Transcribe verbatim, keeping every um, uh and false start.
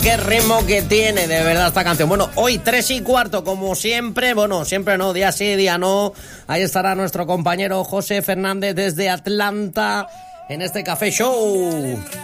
Qué ritmo que tiene, de verdad, esta canción. Bueno, hoy tres y cuarto, como siempre. Bueno, siempre no, día sí, día no. Ahí estará nuestro compañero José Fernández desde Atlanta en este Café Show.